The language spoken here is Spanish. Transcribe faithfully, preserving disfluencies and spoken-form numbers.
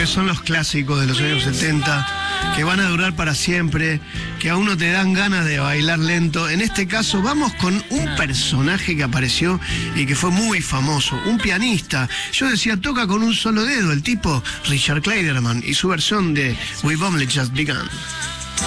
son los clásicos de los años setenta, que van a durar para siempre, que a uno te dan ganas de bailar lento. En este caso vamos con un personaje que apareció y que fue muy famoso, un pianista. Yo decía, toca con un solo dedo, el tipo Richard Clayderman y su versión de We've Only Just Begun.